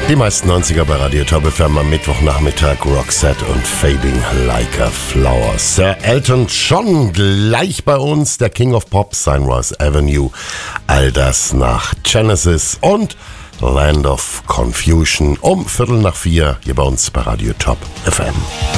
Die meisten 90er bei Radio Top FM am Mittwochnachmittag. Roxette und Fading Like a Flower. Sir Elton John gleich bei uns. Der King of Pop, Sunrise Avenue. All das nach Genesis und Land of Confusion um 3:45 hier bei uns bei Radio Top FM.